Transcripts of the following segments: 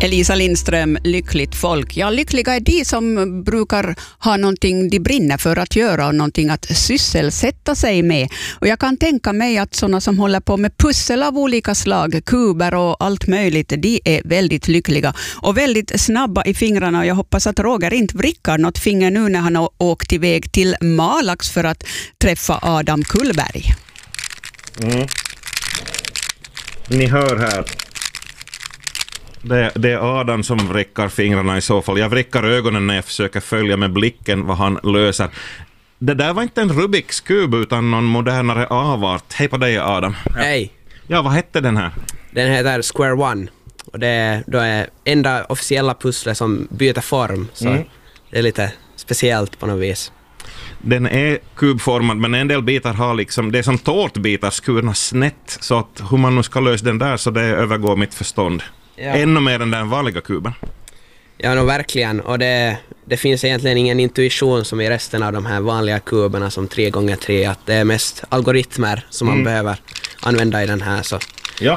Elisa Lindström, lyckligt folk. Ja, lyckliga är de som brukar ha någonting de brinner för att göra och någonting att sysselsätta sig med. Och jag kan tänka mig att sådana som håller på med pussel av olika slag, kuber och allt möjligt, de är väldigt lyckliga och väldigt snabba i fingrarna. Och jag hoppas att Roger inte vrickar något finger nu när han har åkt iväg till Malax för att träffa Adam Kullberg. Ni hör här. Det är Adam som vrickar fingrarna i så fall. Jag vrickar ögonen när jag försöker följa med blicken vad han löser. Det där var inte en Rubiks kub utan någon modernare avart. Hej på dig, Adam. Hej. Ja, vad hette den här? Den heter Square One. Och det är enda officiella pusslet som byter form. Så det är lite speciellt på något vis. Den är kubformad, men en del bitar har liksom, det är som tårtbitar skurna snett, så att hur man nu ska lösa den där så det övergår mitt förstånd. Ja. Ännu mer än den vanliga kuben. Ja, verkligen. Och det finns egentligen ingen intuition som i resten av de här vanliga kuberna som 3x3, att det är mest algoritmer som man behöver använda i den här. Så. Ja.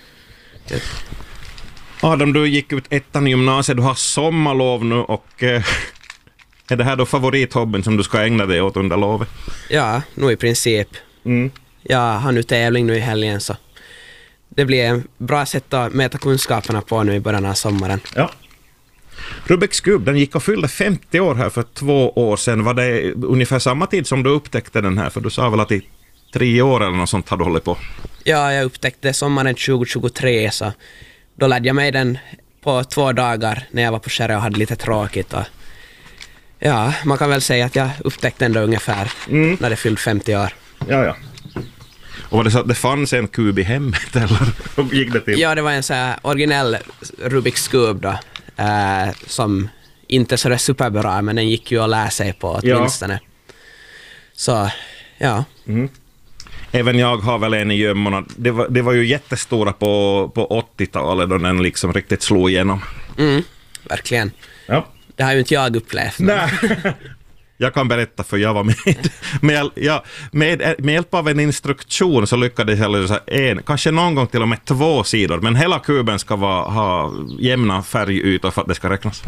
Adam, du gick ut ettan i gymnasiet, du har sommarlov nu och är det här då favorithobben som du ska ägna dig åt under lovet? Ja, nu i princip. Jag har nu tävling nu i helgen, så det blir en bra sätt att mäta kunskaperna på nu i början av sommaren. Ja. Rubiks kub, den gick och fyllde 50 år här för 2 år sedan. Var det ungefär samma tid som du upptäckte den här? För du sa väl att i 3 år eller något sånt hade du hållit på? Ja, jag upptäckte sommaren 2023, så då lärde jag mig den på 2 dagar när jag var på Kärre och hade lite tråkigt. Och ja, man kan väl säga att jag upptäckte den då ungefär när det fyllde 50 år. Ja. Och var det så att det fanns en kub i hemmet eller hur gick det till? Ja, det var en så här originell Rubiks kub då, som inte så är superbra, men den gick ju att lära sig på åtminstone. Så, ja. Även jag har väl en i gömmorna. Det var ju jättestora på 80-talet då den liksom riktigt slog igenom. Verkligen. Ja. Det har ju inte jag upplevt. Nej. Jag kan berätta för jag var med. Med hjälp av en instruktion så lyckades jag lösa kanske någon gång till och med 2 sidor. Men hela kuben ska ha jämna färgytor för att det ska räknas.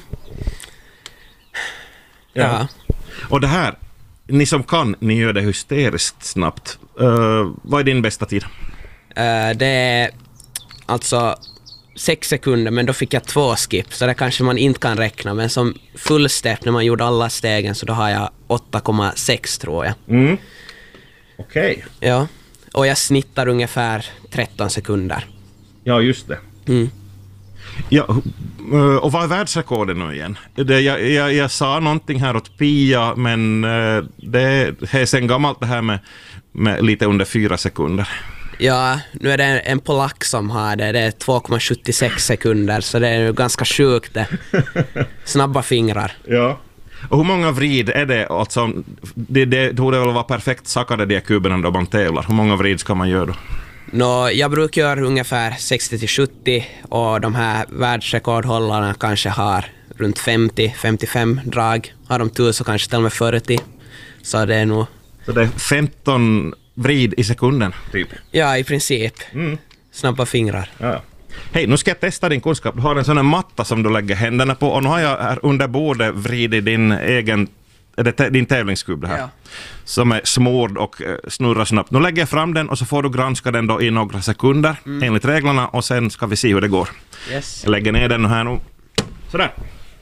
Ja. Och det här, ni som kan, ni gör det hysteriskt snabbt. Vad är din bästa tid? Det är alltså 6 sekunder, men då fick jag 2 skip, så det kanske man inte kan räkna, men som full step när man gjorde alla stegen så då har jag 8,6 tror jag. Okej. Ja, och jag snittar ungefär 13 sekunder. Ja, just det. Ja, och vad är världsrekorden nu igen? Jag sa någonting här åt Pia, men det är sen gammalt det här med lite under 4 sekunder. Ja, nu är det en polack som har det. Det är 2,76 sekunder, så det är ju ganska sjukt det. Snabba fingrar. Ja. Och hur många vrid är det? Alltså, det torde väl vara perfekt sakade de kuberna då man tävlar. Hur många vrid ska man göra då? Jag brukar göra ungefär 60-70 och de här världsrekordhållarna kanske har runt 50-55 drag. Har de tur så kanske till och med 40. Så det är nog... Så det är 15 vrid i sekunden, typ? Ja, i princip. Snabba fingrar. Ja. Hej, nu ska jag testa din kunskap. Du har en sån här matta som du lägger händerna på och nu har jag här under bordet vridit din tävlingskub här. Ja. Som är smord och snurrar snabbt. Nu lägger jag fram den och så får du granska den då i några sekunder enligt reglerna och sen ska vi se hur det går. Yes. Jag lägger ner den här nu. Sådär.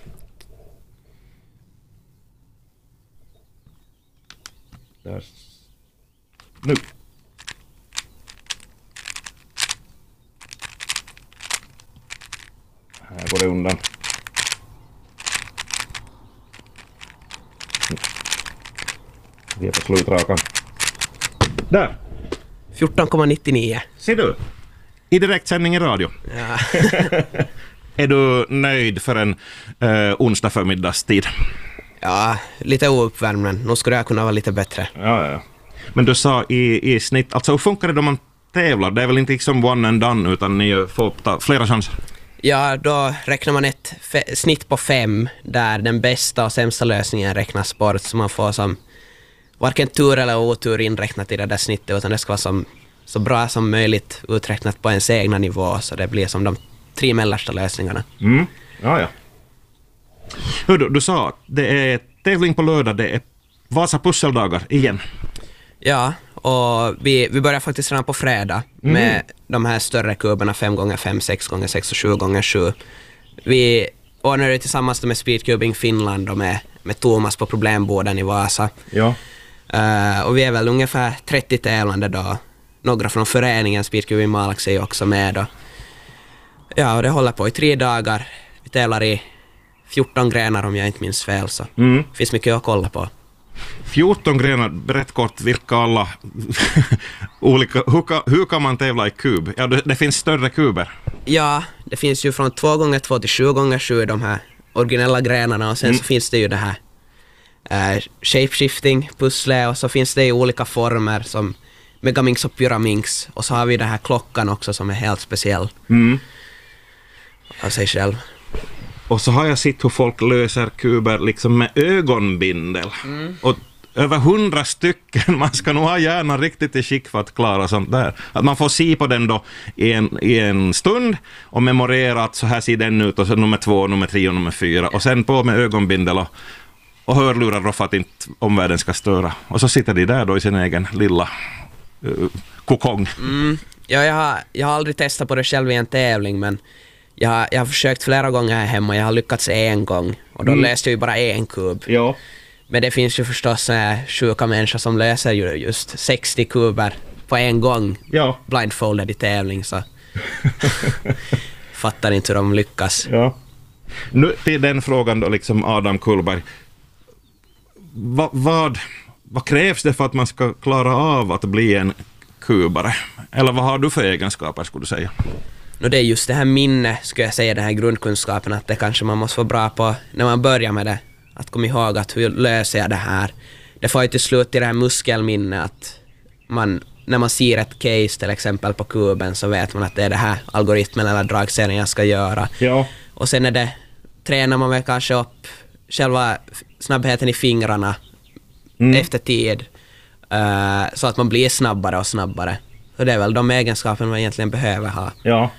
Där. Nu. Här går det undan. Vi är på slutrakan. Där! 14,99. Ser du? I direktsändning i radio. Ja. Är du nöjd för en onsdag förmiddagstid? Ja, lite ouppvärmd, men nu skulle jag kunna vara lite bättre. Ja. Men du sa i snitt, alltså hur funkar det då man tävlar? Det är väl inte liksom one and done utan ni får ta flera chanser? Ja, då räknar man ett snitt på 5 där den bästa och sämsta lösningen räknas bort, så man får som varken tur eller otur inräknat i det där snittet, utan det ska vara som så bra som möjligt uträknat på ens egna nivå, så det blir som de 3 mellersta lösningarna. Ja. Hör du sa att det är tävling på lördag, det är Vasa pusseldagar igen. Ja, och vi börjar faktiskt redan på fredag med de här större kuberna 5x5, 6x6 och 7x7. Vi ordnar det tillsammans med Speedcubing Finland och med Thomas på problemborden i Vasa. Ja. Och vi är väl ungefär 30 tävlande då. Några från föreningen Speedcubing Malax är ju också med då. Ja, och det håller på i 3 dagar. Vi tävlar i 14 grenar om jag inte minns fel, så det finns mycket att kolla på. 14 grenar, berätt kort vilka alla olika, hur kan man tävla i kub? Ja, det finns större kuber. Ja, det finns ju från 2x2 till 7x7 de här originella grenarna, och sen så finns det ju det här shapeshifting, pussle, och så finns det i olika former som Megaminx och Pyraminx, och så har vi det här klockan också som är helt speciell av sig själv. Och så har jag sett hur folk löser kuber liksom med ögonbindel. Och över 100 stycken. Man ska nog ha hjärnan riktigt i skick för att klara sånt där. Att man får se på den då i en stund och memorera att så här ser den ut, och så nummer 2, nummer 3 och nummer 4. Och sen på med ögonbindel och hörlurar då för att inte omvärlden ska störa. Och så sitter de där då i sin egen lilla kokong. Ja, jag har aldrig testat på det själv i en tävling, men jag har försökt flera gånger här hemma. Jag har lyckats en gång, och då löste jag ju bara en kub. Ja. Men det finns ju förstås sjuka människor som löser ju just 60 kuber på en gång, blindfolded i tävling, så fattar inte hur de lyckas. Ja. Nu till den frågan då, liksom Adam Kullberg. Vad krävs det för att man ska klara av att bli en kubare? Eller vad har du för egenskaper, skulle du säga? Det är just det här minne, skulle jag säga, den här grundkunskapen, att det kanske man måste vara bra på när man börjar med det. Att komma ihåg att hur löser jag det här? Det får ju till slut till det här muskelminne, att när man ser ett case till exempel på kuben, så vet man att det är det här algoritmen eller dragserien jag ska göra. Ja. Och sen tränar man väl kanske upp själva snabbheten i fingrarna efter tid, så att man blir snabbare och snabbare. Så det är väl de egenskaper man egentligen behöver ha. Ja.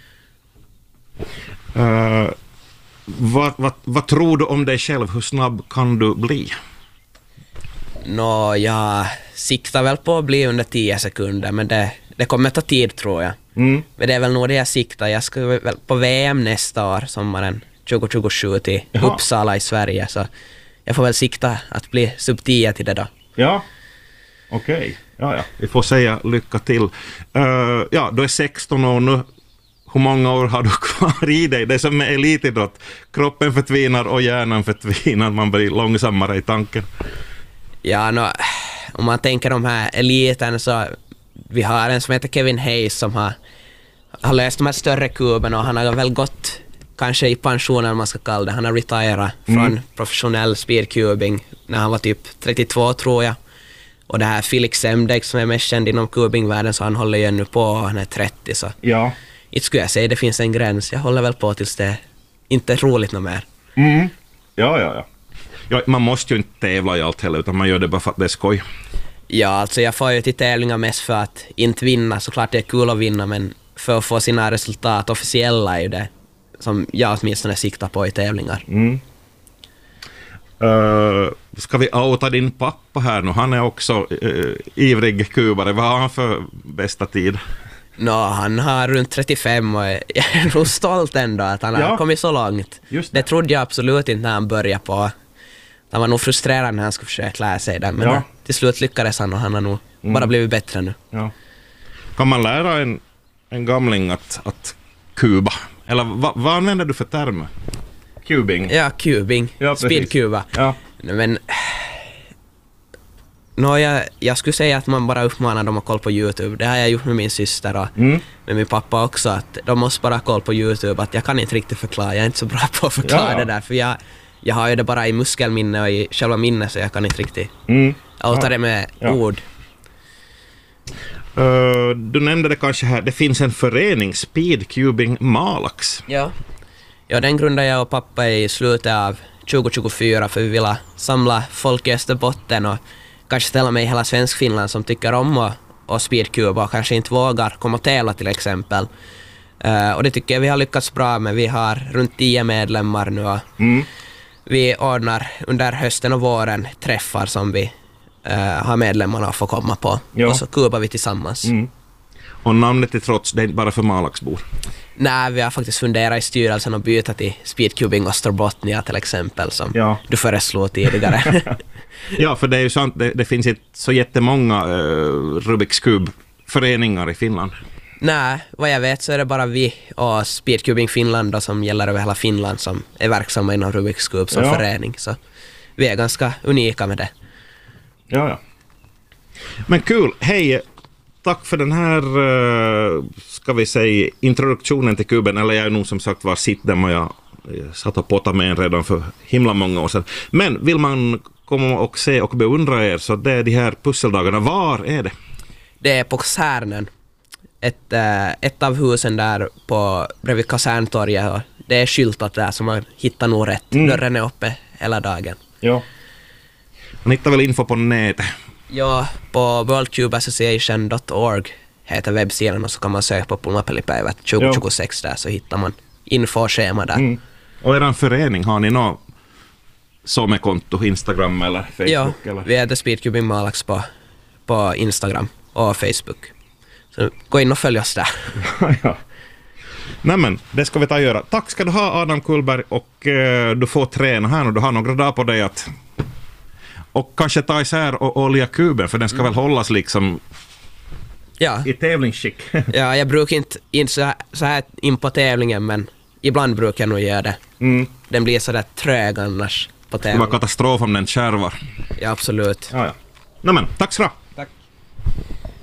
Vad tror du om dig själv? Hur snabb kan du bli? Jag siktar väl på att bli under 10 sekunder, men det kommer ta tid, tror jag. Men det är väl nog det jag siktar. Jag ska väl på VM nästa år, sommaren 2027 till Uppsala i Sverige, så jag får väl sikta att bli sub 10 till det då. Ja, okej. Ja. Vi får säga lycka till. Du är 16 år nu. Hur många år har du kvar i dig? Det är som med elitidrott. Kroppen förtvinar och hjärnan förtvinar. Man blir långsammare i tanken. Ja, om man tänker de här eliten, så vi har en som heter Kevin Hayes som har löst de här större kuben, och han har väl gått kanske i pensionen, man ska kalla det. Han har retirerat från professionell speedcubing när han var typ 32, tror jag. Och det här Felix Semdek som är mest känd inom kubingvärlden, så han håller ju ännu på, han är 30, så inte skulle jag säga det finns en gräns. Jag håller väl på tills det inte är roligt något mer. Ja, man måste ju inte tävla i allt heller, utan man gör det bara för att det är skoj. Ja, alltså jag får ju till tävlingar mest för att inte vinna. Såklart det är kul att vinna, men för att få sina resultat officiella är ju det som jag åtminstone siktar på i tävlingar. Ska vi outa din pappa här nu? Han är också ivrig kubare. Vad har han för bästa tid? Han har runt 35, och jag är nog stolt ändå att han har kommit så långt. Det trodde jag absolut inte när han började på. Han var nog frustrerad när han skulle försöka lära sig det, men till slut lyckades han, och han har nog bara blivit bättre nu. Ja. Kan man lära en gamling att kuba? Eller vad använder du för term? Cubing? Ja, cubing. Ja, speedcuba. Ja. Men jag skulle säga att man bara uppmanar dem att kolla på YouTube. Det har jag gjort med min syster och med min pappa också, att de måste bara kolla på YouTube. Att jag kan inte riktigt förklara, jag är inte så bra på att förklara det där, för jag har ju det bara i muskelminne och i själva minne, så jag kan inte riktigt outa det med ord. Du nämnde det kanske här, det finns en förening, Speedcubing Malax. Ja, den grundade jag och pappa i slutet av 2024, för vi ville samla folk i Österbotten och kanske ställa mig i hela Svensk-Finland som tycker om och speedcuba och kanske inte vågar komma och tävla till exempel. Och det tycker jag vi har lyckats bra med. Vi har runt 10 medlemmar nu och vi ordnar under hösten och våren träffar som vi har medlemmarna att få komma på. Ja. Och så kubar vi tillsammans. Och namnet är trots, det är inte bara för Malaxbor. Nej, vi har faktiskt funderat i styrelsen och byta till Speedcubing Österbottnia till exempel som du föreslog tidigare. Ja, för det är ju sant, det finns inte så jättemånga Rubiks Kub-föreningar i Finland. Nej, vad jag vet så är det bara vi och Speedcubing Finland då, som gäller över hela Finland som är verksamma inom Rubiks Kub som förening. Så vi är ganska unika med det. Ja. Men kul, hej! Tack för den här, ska vi säga, introduktionen till kuben. Eller jag är nog som sagt var sitt där jag satt och potade med en redan för himla många år sedan. Men vill man komma och se och beundra er så det är de här pusseldagarna. Var är det? Det är på Kasernen. Ett av husen där på bredvid Kaserntorget. Det är skyltat där så man hittar nog rätt. Dörren är uppe hela dagen. Ja. Man hittar väl info på nätet? Ja, på worldcubeassociation.org heter webbsidan och så kan man söka på Pulmapelipäivät 2026 där så hittar man info och schema där. Och er förening, har ni något sommarkonto, Instagram eller Facebook? Ja, eller? vi heter Speedcubing Malax på Instagram och Facebook. Så gå in och följ oss där. Ja. Nämen, det ska vi ta och göra. Tack ska du ha Adam Kullberg och du får träna här och du har några dagar på dig att och kanske ta isär och olja kuben för den ska väl hållas liksom i tävlingsskick. Ja, jag brukar inte så här in på tävlingen men ibland brukar jag nog göra det. Den blir så där trög annars på tävlingen. Det var katastrof om den kärvar. Ja, absolut. Ja. Nämen, tack så. Tack.